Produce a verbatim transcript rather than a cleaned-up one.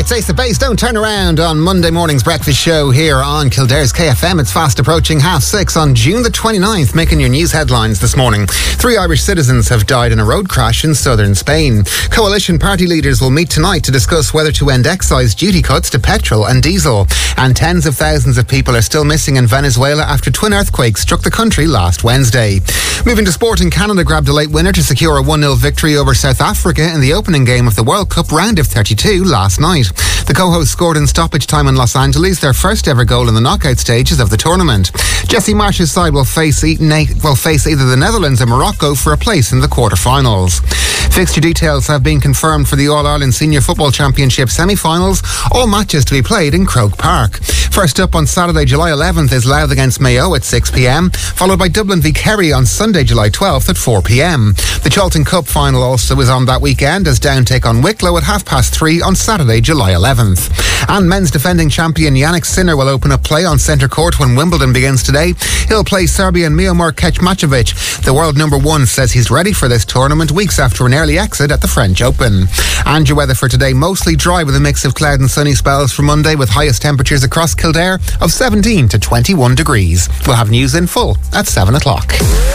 It's Ace the Bass. Don't turn around on Monday morning's breakfast show here on Kildare's K F M. It's fast approaching half six on June the twenty-ninth, making your news headlines this morning. Three Irish citizens have died in a road crash in southern Spain. Coalition party leaders will meet tonight to discuss whether to end excise duty cuts to petrol and diesel. And tens of thousands of people are still missing in Venezuela after twin earthquakes struck the country last Wednesday. Moving to sport, in Canada grabbed a late winner to secure a one nil victory over South Africa in the opening game of the World Cup round of thirty-two last night. The co-hosts scored in stoppage time in Los Angeles, their first ever goal in the knockout stages of the tournament. Jesse Marsh's side will face, will face either the Netherlands or Morocco for a place in the quarter-finals. Fixture details have been confirmed for the All-Ireland Senior Football Championship semi-finals, all matches to be played in Croke Park. First up on Saturday, July eleventh is Louth against Mayo at six p.m, followed by Dublin v Kerry on Sunday, July twelfth at four p.m. The Charlton Cup final also is on that weekend as Down take on Wicklow at half past three on Saturday, July eleventh. And men's defending champion Yannick Sinner will open up play on centre court when Wimbledon begins today. He'll play Serbian Miomir Kecmanovic. The world number one says he's ready for this tournament weeks after an early exit at the French Open. And your weather for today, mostly dry with a mix of cloud and sunny spells for Monday, with highest temperatures across Kildare of seventeen to twenty-one degrees. We'll have news in full at seven o'clock.